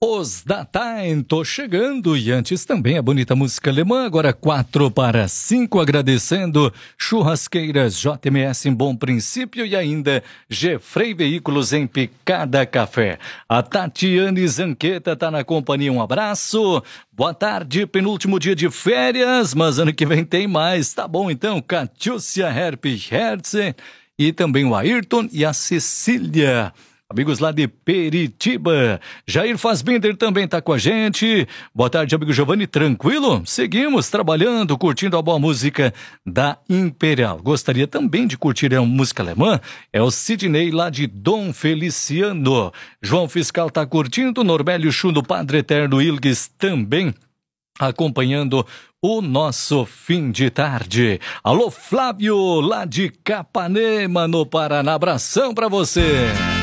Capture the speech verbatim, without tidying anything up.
Os da Time, tô chegando, e antes também a bonita música alemã, agora quatro para cinco, agradecendo Churrasqueiras J M S em Bom Princípio e ainda Gefrei Veículos em Picada Café. A Tatiane Zanqueta tá na companhia, um abraço, boa tarde, penúltimo dia de férias, mas ano que vem tem mais, tá bom então, Catiúcia Herp Herzen e também o Ayrton e a Cecília. Amigos lá de Peritiba. Jair Fassbinder também está com a gente. Boa tarde, amigo Giovanni. Tranquilo? Seguimos trabalhando, curtindo a boa música da Imperial. Gostaria também de curtir a música alemã. É o Sidney lá de Dom Feliciano. João Fiscal está curtindo. Normélio Chu do Padre Eterno Ilgues também acompanhando o nosso fim de tarde. Alô, Flávio, lá de Capanema, no Paraná. Abração para você.